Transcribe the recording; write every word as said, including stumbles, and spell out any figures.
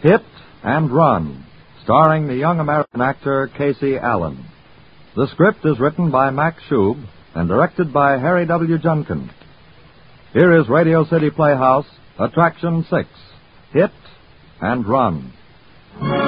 Hit and Run, starring the young American actor Casey Allen. The script is written by Max Schub and directed by Harry W. Junkin. Here is Radio City Playhouse, Attraction six, Hit and Run.